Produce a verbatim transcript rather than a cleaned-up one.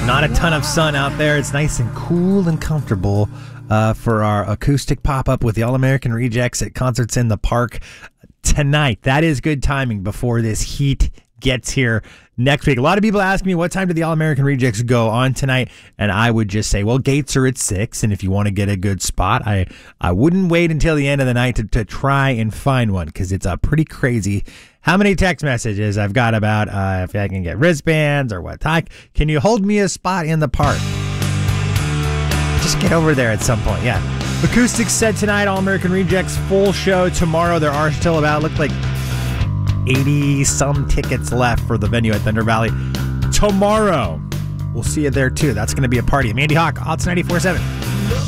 Not a ton of sun out there. It's nice and cool and comfortable uh, for our acoustic pop-up with the All-American Rejects at Concerts in the Park tonight. That is good timing before this heat gets here next week. A lot of people ask me, what time do the All-American Rejects go on tonight? And I would just say, well, gates are at six, and if you want to get a good spot, I, I wouldn't wait until the end of the night to, to try and find one, because it's uh, pretty crazy how many text messages I've got about uh, if I can get wristbands or what. Ty, can you hold me a spot in the park? Just get over there at some point, yeah. Acoustics said tonight, All-American Rejects full show tomorrow. There are still about, look like eighty-some tickets left for the venue at Thunder Valley tomorrow. We'll see you there, too. That's going to be a party. Mandy Hawk, Odds ninety-four point seven.